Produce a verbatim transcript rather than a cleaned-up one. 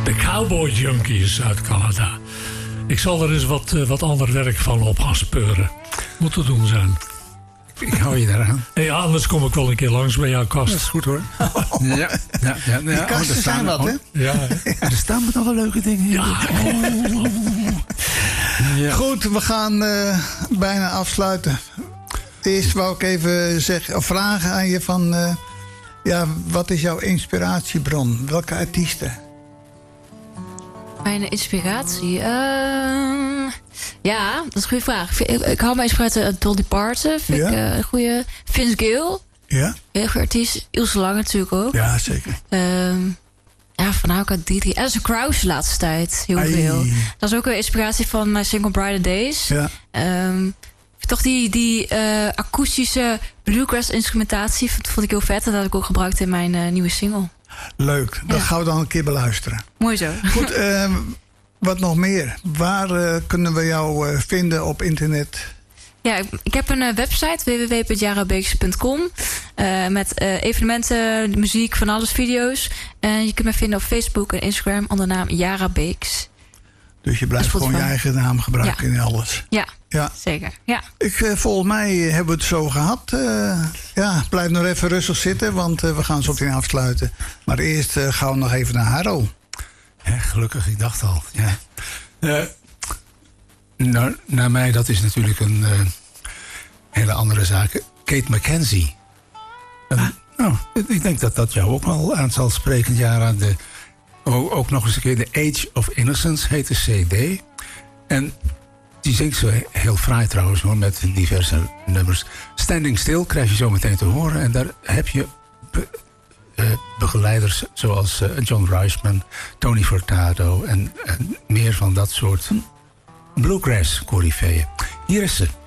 De Cowboy Junkies uit Canada. Ik zal er eens wat, uh, wat ander werk van op gaan speuren. Moet te doen zijn. Ik hou je daaraan. Ja, anders kom ik wel een keer langs bij jouw kast. Dat is goed hoor. Ja, ja, ja, ja. Die kasten oh, zijn wat, hè? Ja, er staan nog wel leuke dingen in. Ja. Oh. Ja. Goed, we gaan uh, bijna afsluiten. Eerst wou ik even zeggen, of vragen aan je van... Uh, ja, wat is jouw inspiratiebron? Welke artiesten? Mijn inspiratie? Uh, ja, dat is een goede vraag. Ik, ik hou mijn inspiratie uit Dolly Parton. Vind ja? ik uh, een goede. Vince Gill. Ja? Heel goed artiest. Ilse Lange natuurlijk ook. Ja, zeker. Uh, ja, vanavond uit die drie. Alison Krauss de laatste tijd. Heel Ai. veel. Dat is ook een inspiratie van mijn single Brighter Days. Ja. Um, toch die, die uh, akoestische bluegrass instrumentatie vond ik heel vet. En dat heb ik ook gebruikt in mijn uh, nieuwe single. Leuk, dat ja. gaan we dan een keer beluisteren. Mooi zo. Goed, uh, wat nog meer? Waar uh, kunnen we jou uh, vinden op internet? Ja, ik, ik heb een uh, website, w w w punt jara beeks punt com. Uh, met uh, evenementen, muziek, van alles, video's. En je kunt me vinden op Facebook en Instagram onder de naam Jara Beeks. Dus je blijft gewoon je eigen naam gebruiken ja. in alles. Ja, ja. zeker. Ja. Ik, uh, volgens mij hebben we het zo gehad. Uh, ja, blijf nog even rustig zitten, want uh, we gaan zo meteen afsluiten. Maar eerst uh, gaan we nog even naar Harro. Ja, gelukkig, ik dacht al. Ja. Uh, nou, naar mij, dat is natuurlijk een uh, hele andere zaak. Kate McKenzie. Uh, ah. Nou, ik denk dat dat jou ook wel aan zal spreken, Jara. De, ook nog eens een keer The Age of Innocence heet de C D. En die zingt zo heel fraai trouwens hoor, met diverse nummers. Standing Still krijg je zo meteen te horen. En daar heb je be, uh, begeleiders zoals uh, John Reisman, Tony Furtado en, en meer van dat soort bluegrass coryfeeën. Hier is ze.